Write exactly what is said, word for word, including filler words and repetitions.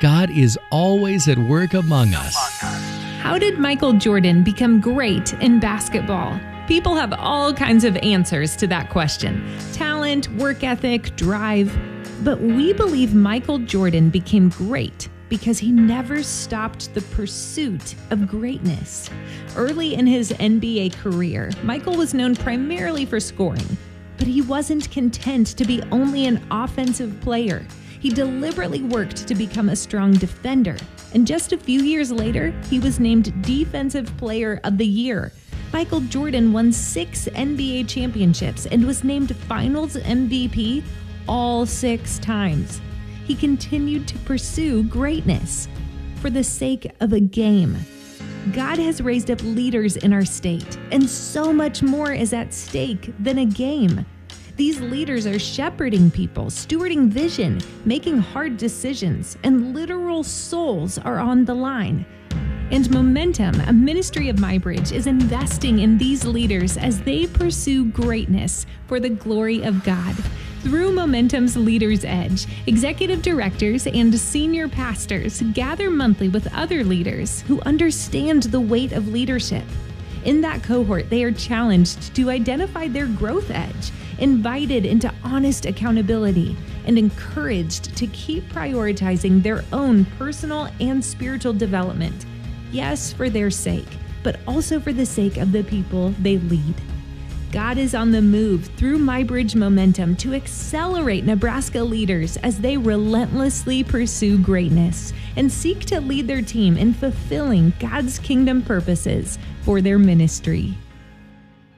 God is always at work among us. How did Michael Jordan become great in basketball? People have all kinds of answers to that question. Talent, work ethic, drive. But we believe Michael Jordan became great because he never stopped the pursuit of greatness. Early in his N B A career, Michael was known primarily for scoring, but he wasn't content to be only an offensive player. He deliberately worked to become a strong defender, and just a few years later, he was named Defensive Player of the Year. Michael Jordan won six N B A championships and was named Finals M V P all six times. He continued to pursue greatness for the sake of a game. God has raised up leaders in our state, and so much more is at stake than a game. These leaders are shepherding people, stewarding vision, making hard decisions, and literal souls are on the line. And Momentum, a ministry of MyBridge, is investing in these leaders as they pursue greatness for the glory of God. Through Momentum's Leaders Edge, executive directors and senior pastors gather monthly with other leaders who understand the weight of leadership. In that cohort, they are challenged to identify their growth edge, invited into honest accountability, and encouraged to keep prioritizing their own personal and spiritual development. Yes, for their sake, but also for the sake of the people they lead. God is on the move through MyBridge Momentum to accelerate Nebraska leaders as they relentlessly pursue greatness and seek to lead their team in fulfilling God's kingdom purposes for their ministry.